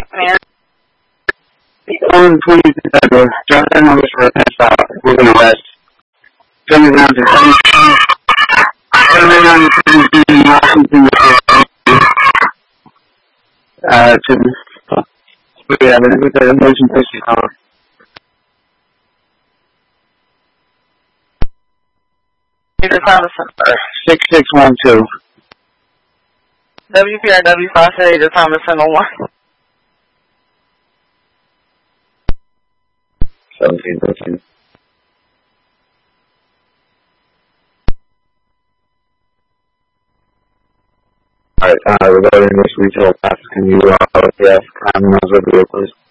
1 please, drop that numbers for a test out. We're going to rest. Send it down to 17 Washington. Yeah, with the motion picture on. Peter Thomason. 6612. WPRW 578 Thomason on 1. 1713. Alright, regarding this retail pass, can you, crime numbers over here, please?